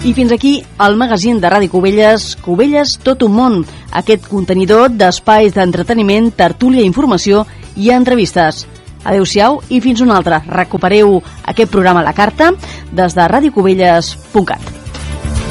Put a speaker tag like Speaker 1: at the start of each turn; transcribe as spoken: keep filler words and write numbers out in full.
Speaker 1: I fins aquí el magazín de Ràdio Cubelles, Cubelles Tot un món, aquest contenidor d'espais d'entreteniment, tertúlia, informació i entrevistes. Adéu-siau i fins un altre. Recupereu aquest programa a la carta des de radiocubelles punt cat.